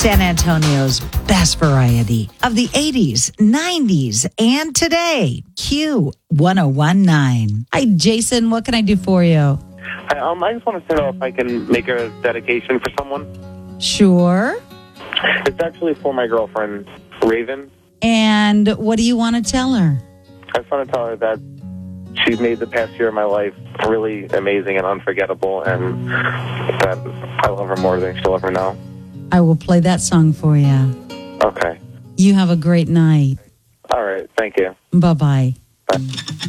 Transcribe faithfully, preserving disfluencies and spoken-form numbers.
San Antonio's best variety of the eighties, nineties, and today. Q one oh one nine. Hi, Jason. What can I do for you? Hi, um, I just wanted to know if I can make a dedication for someone. Sure. It's actually for my girlfriend, Raven. And what do you want to tell her? I just want to tell her that she's made the past year of my life really amazing and unforgettable, and that I love her more than she'll ever know. I will play that song for you. Okay. You have a great night. All right. Thank you. Bye-bye. Bye.